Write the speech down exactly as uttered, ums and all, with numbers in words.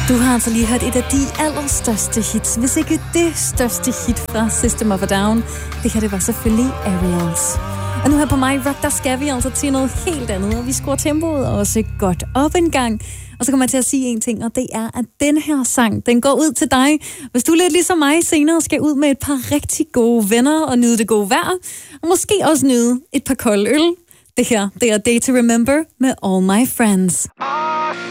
Du har altså lige hørt et af de allerstørste hits, hvis ikke det største hit fra System of a Down. Det her, det var selvfølgelig Aerials. Og nu her på My Rock, der skal vi altså til noget helt andet, og vi skruer tempoet også godt op en gang. Og så kommer jeg til at sige en ting, og det er, at den her sang, den går ud til dig. Hvis du lidt ligesom mig senere skal ud med et par rigtig gode venner og nyde det gode vejr, og måske også nyde et par kolde øl. Det her, det er Day to Remember med All My Friends.